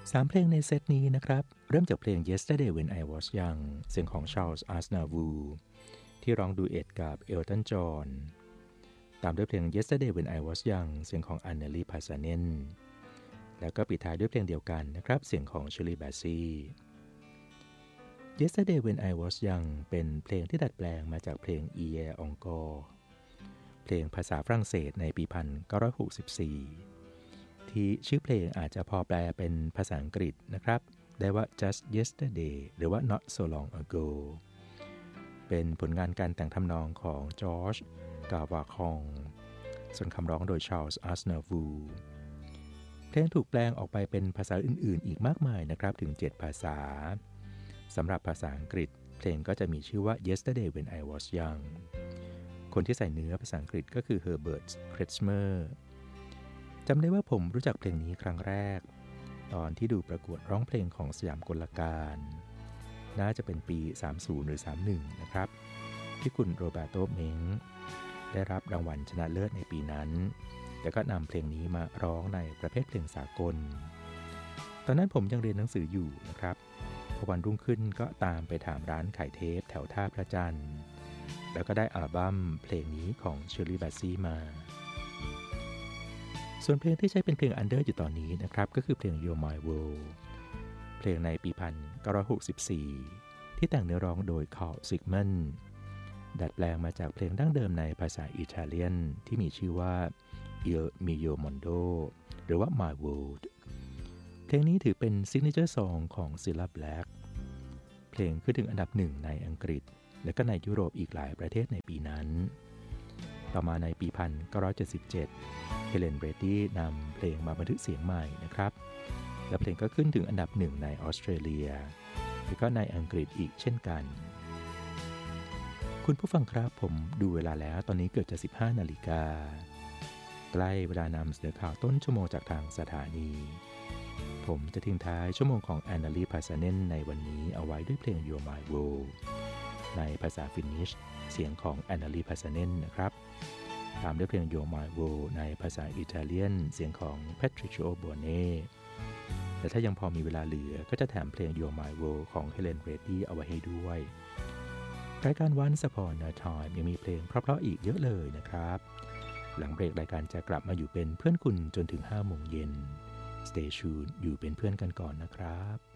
3 เพลงในเซตนี้นะครับเริ่มจากเพลง Yesterday When I Was Young เสียงของ Charles Aznavour ที่ร้องดูเอทกับ Elton John ตามด้วยเพลง Yesterday When I Was Young เสียงของ Anneli Pasanen แล้วก็ปิดท้ายด้วยเพลงเดียวกันนะครับเสียงของ Shirley Bassey Yesterday When I Was Young เป็นเพลงที่ดัดแปลงมาจากเพลง Hier Encore เพลงภาษาฝรั่งเศสในปี 1964 ที่ชื่อเพลงอาจจะพอแปลเป็นภาษาอังกฤษนะครับได้ว่า Just Yesterday หรือว่า Not So Long Ago เป็นผลงานการแต่งทำนองของ George Gavakong ส่วนคำร้องโดย Charles Aznavour เพลงถูกแปลงออกไปเป็นภาษาอื่นๆอีกมากมายนะครับถึง 7 ภาษาสำหรับภาษาอังกฤษเพลงก็จะมีชื่อว่า Yesterday When I Was Young คนที่ใส่เนื้อภาษาอังกฤษก็คือ Herbert Kretschmer จำได้ว่าผมรู้จักเพลงนี้ครั้งแรกตอนที่ดูประกวดร้องเพลงของสยามกลการน่าจะเป็นปี 30 หรือ 31 นะครับที่คุณโรเบร์โต เม้งได้รับรางวัลชนะเลิศในปีนั้นแล้วก็นำเพลงนี้มาร้องในประเภทเพลงสากลตอนนั้นผมยังเรียนหนังสืออยู่นะครับพอวันรุ่งขึ้นก็ตามไปถามร้านขายเทปแถวท่าพระจันทร์แล้วก็ได้อัลบั้มเพลงนี้ของ Shirley Bassey มาส่วนเพลงที่ใช้เป็นเพลงอันเดอร์อยู่ตอนนี้นะครับก็คือเพลง You're My World เพลงในปี 1964 ที่แต่งเนื้อร้องโดย Carl Sigman ดัดแปลงมาจากเพลงดั้งเดิมในภาษาอิตาเลียนที่มีชื่อว่า Il mio mondo หรือว่า My World เพลงนี้ถือเป็น Signature Song ของ Cilla Black เพลงขึ้นถึงอันดับหนึ่งในอังกฤษและก็ในยุโรปอีกหลายประเทศในปีนั้นต่อมาในปี 1977 เฮเลน เรดดี้นำเพลงมาบันทึกเสียงใหม่นะครับและเพลงก็ขึ้นถึงอันดับหนึ่งในออสเตรเลียและก็ในอังกฤษอีกเช่นกันคุณผู้ฟังครับผมดูเวลาแล้วตอนนี้เกือบจะ 15 นาฬิกาใกล้เวลานำเสนอข่าวต้นชั่วโมงจากทางสถานีผมจะทิ้งท้ายชั่วโมงของ Anneli Pasanen ในวันนี้เอาไว้ด้วยเพลง You're My World ในภาษาฟินนิชเสียงของ Anneli Pasanen นะครับตามด้วยเพลง You're My World ในภาษาอิตาเลียนเสียงของ Patricio Bone และถ้ายังพอมีเวลาเหลือก็จะแถมเพลง You're My World ของ Helen Reddy เอาไว้ให้ด้วยรายการ Once Upon a Time ยังมีเพลงเพราะๆอีกเยอะเลยนะครับหลังเบรกรายการจะกลับมาอยู่เป็นเพื่อนคุณจนถึง 5 โมงเย็น Stay tuned อยู่เป็นเพื่อนกันก่อนนะครับ